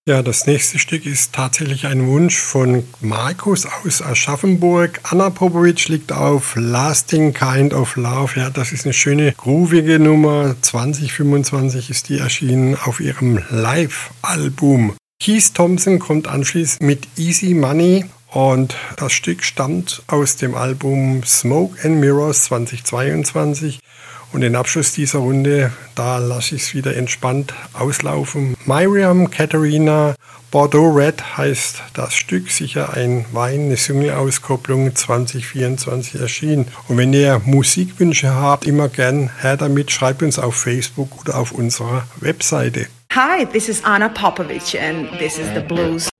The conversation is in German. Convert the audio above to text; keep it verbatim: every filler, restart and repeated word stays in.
Ja, das nächste Stück ist tatsächlich ein Wunsch von Markus aus Aschaffenburg. Anna Popovic liegt auf Lasting Kind of Love. Ja, das ist eine schöne, groovige Nummer. zwanzig fünfundzwanzig ist die erschienen auf ihrem Live-Album. Keith Thompson kommt anschließend mit Easy Money. Und das Stück stammt aus dem Album Smoke and Mirrors zweitausendzweiundzwanzig. Und den Abschluss dieser Runde, da lasse ich es wieder entspannt auslaufen. Miriam Katharina Bordeaux Red heißt das Stück, sicher ein Wein, eine Single-Auskopplung zwanzig vierundzwanzig erschienen. Und wenn ihr Musikwünsche habt, immer gern her damit, schreibt uns auf Facebook oder auf unserer Webseite. Hi, this is Anna Popovic and this is the blues.